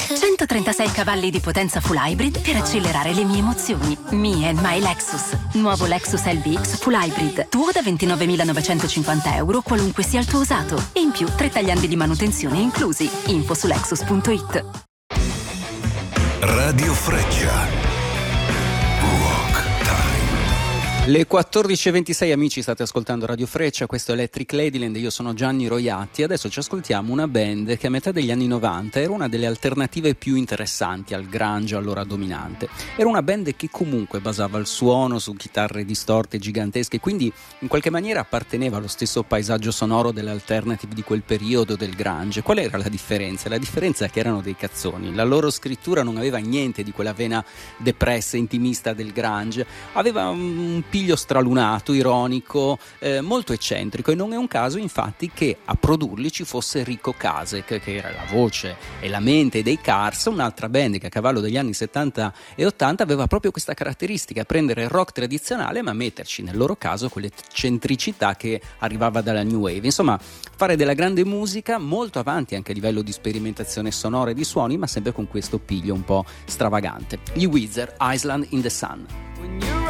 136 cavalli di potenza full hybrid per accelerare le mie emozioni. Me and my Lexus. Nuovo Lexus LBX full hybrid. Tuo da 29.950 euro, qualunque sia il tuo usato. E in più 3 tagliandi di manutenzione inclusi. Info su Lexus.it. Radio Freccia. Le 14.26, amici, state ascoltando Radio Freccia, questo è Electric Ladyland, io sono Gianni Roiatti. Adesso ci ascoltiamo una band che a metà degli anni 90 era una delle alternative più interessanti al grunge allora dominante. Era una band che comunque basava il suono su chitarre distorte gigantesche, quindi in qualche maniera apparteneva allo stesso paesaggio sonoro delle alternative di quel periodo del grunge. Qual era la differenza? La differenza è che erano dei cazzoni, la loro scrittura non aveva niente di quella vena depressa, intimista del grunge, aveva un piglio stralunato, ironico, molto eccentrico, e non è un caso infatti che a produrli ci fosse Rico Kasek, che era la voce e la mente dei Cars, un'altra band che a cavallo degli anni 70 e 80 aveva proprio questa caratteristica: prendere il rock tradizionale ma metterci nel loro caso quell'eccentricità che arrivava dalla New Wave, insomma fare della grande musica molto avanti anche a livello di sperimentazione sonora e di suoni, ma sempre con questo piglio un po' stravagante. Gli Weezer, Island in the Sun.